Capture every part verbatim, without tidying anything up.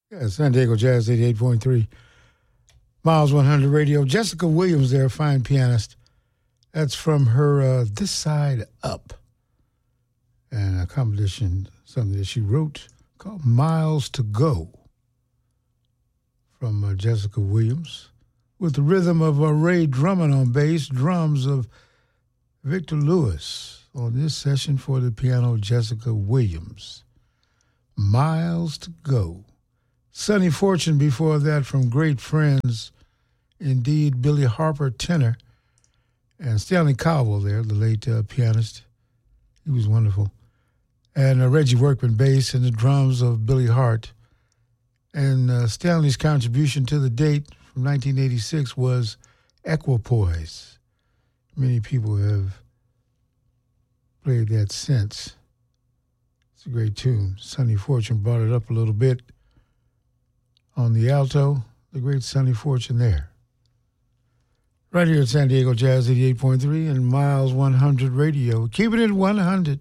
Yeah, San Diego Jazz eighty-eight point three. Miles one hundred Radio. Jessica Williams there, fine pianist. That's from her uh, This Side Up. And a composition, something that she wrote called Miles to Go from uh, Jessica Williams. With the rhythm of uh, Ray Drummond on bass, drums of Victor Lewis on this session for the piano, Jessica Williams. Miles to Go. Sonny Fortune before that from great friends, indeed, Billy Harper, tenor, and Stanley Cowell there, the late uh, pianist. He was wonderful. And uh, Reggie Workman, bass, and the drums of Billy Hart. And uh, Stanley's contribution to the date from nineteen eighty-six was Equipoise. Many people have played that since. It's a great tune. Sonny Fortune brought it up a little bit on the alto, the great Sonny Fortune there. Right here at San Diego Jazz eighty-eight point three and Miles one hundred Radio. Keeping it one hundred.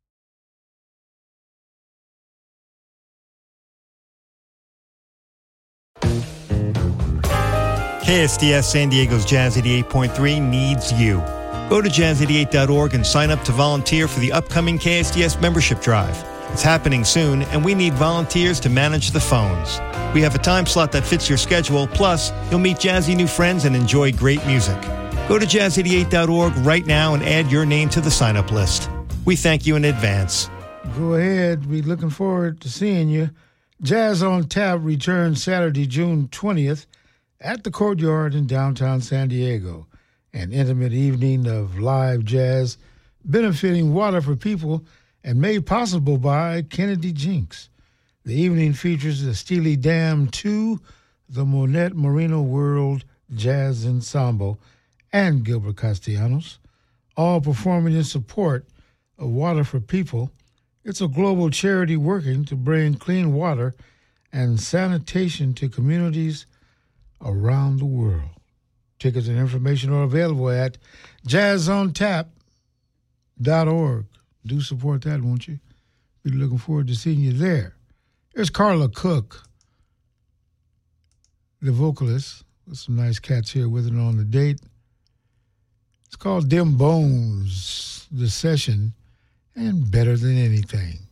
K S D S San Diego's Jazz eighty-eight point three needs you. Go to jazz eighty-eight dot org and sign up to volunteer for the upcoming K S D S membership drive. It's happening soon, and we need volunteers to manage the phones. We have a time slot that fits your schedule, plus you'll meet jazzy new friends and enjoy great music. Go to jazz eighty-eight dot org right now and add your name to the sign-up list. We thank you in advance. Go ahead. We're looking forward to seeing you. Jazz on Tap returns Saturday, June twentieth at the Courtyard in downtown San Diego. An intimate evening of live jazz benefiting Water for People and made possible by Kennedy Jinks. The evening features the Steely Dan two, the Monette Marino World Jazz Ensemble, and Gilbert Castellanos, all performing in support of Water for People. It's a global charity working to bring clean water and sanitation to communities around the world. Tickets and information are available at jazz on tap dot org. Do support that, won't you? Be looking forward to seeing you there. There's Carla Cook, the vocalist, with some nice cats here with her on the date. It's called Dim Bones, the session, and Better Than Anything.